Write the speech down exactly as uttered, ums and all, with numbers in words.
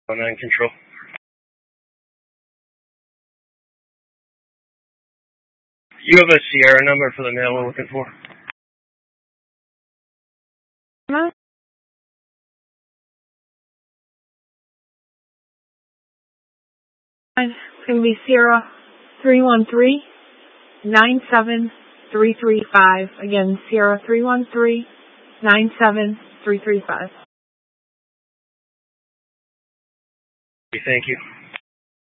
oh nine control. You have a Sierra number for the mail we're looking for? Huh? It's going to be Sierra three one three, nine seven three three five. Again, Sierra three one three, nine seven three three five. Thank you.